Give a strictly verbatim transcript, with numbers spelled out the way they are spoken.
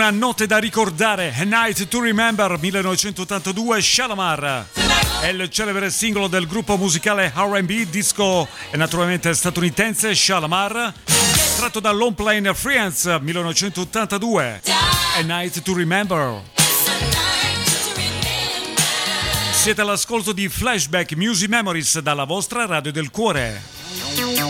Una notte da ricordare, A Night to Remember, millenovecentottantadue, Shalamar. È il celebre singolo del gruppo musicale R and B, disco e naturalmente statunitense Shalamar, tratto da Long Plain Friends, millenovecentottantadue, A Night to Remember. Siete all'ascolto di Flashback Music Memories dalla vostra Radio del Cuore.